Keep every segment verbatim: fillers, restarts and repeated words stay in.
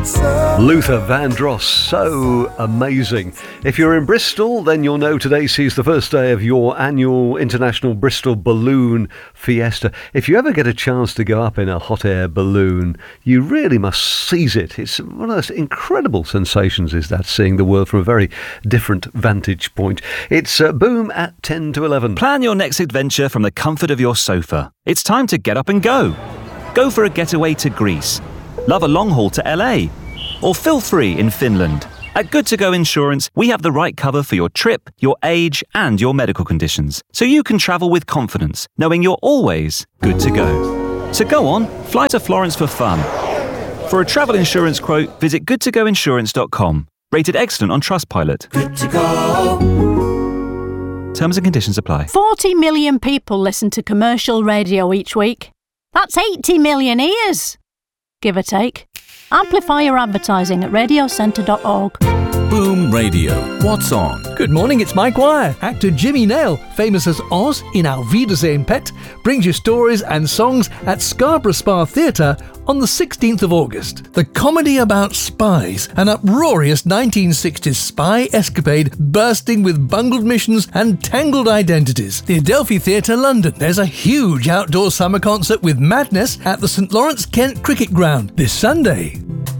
Luther Vandross, so amazing. If you're in Bristol, then you'll know today sees the first day of your annual International Bristol Balloon Fiesta. If you ever get a chance to go up in a hot air balloon, you really must seize it. It's one of those incredible sensations, is that, seeing the world from a very different vantage point. It's uh, Boom at ten to eleven. Plan your next adventure from the comfort of your sofa. It's time to get up and go. Go for a getaway to Greece. Love a long haul to L A. Or feel free in Finland. At Good To Go Insurance, we have the right cover for your trip, your age, and your medical conditions, so you can travel with confidence, knowing you're always good to go. So go on, fly to Florence for fun. For a travel insurance quote, visit good to go insurance dot com. Rated excellent on Trustpilot. Good to go. Terms and conditions apply. forty million people listen to commercial radio each week. That's eighty million ears, give or take. Amplify your advertising at radio centre dot org. Boom Radio. What's on? Good morning, it's Mike Wire. Actor Jimmy Nail, famous as Oz in Auf Wiedersehen Pet, brings you stories and songs at Scarborough Spa Theatre on the sixteenth of August. The comedy about spies, an uproarious nineteen sixties spy escapade bursting with bungled missions and tangled identities. The Adelphi Theatre, London. There's a huge outdoor summer concert with madness at the St Lawrence Kent Cricket Ground this Sunday.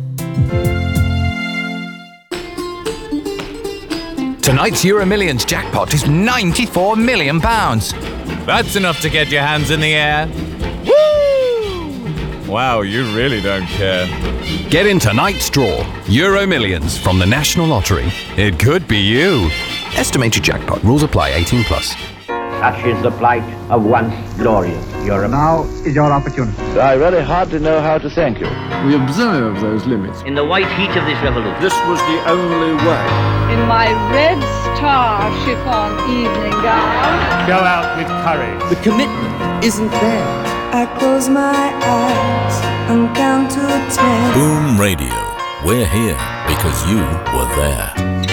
Tonight's Euro Millions jackpot is ninety-four million pounds. That's enough to get your hands in the air. Woo! Wow, you really don't care. Get in tonight's draw. Euro Millions from the National Lottery. It could be you. Estimated jackpot. Rules apply. eighteen plus. Such is the plight of once glorious Europe. Now is your opportunity. I really hardly know how to thank you. We observe those limits. In the white heat of this revolution. This was the only way. In my red star chiffon evening gown. Go out with courage. The commitment isn't there. I close my eyes and count to ten. Boom Radio. We're here because you were there.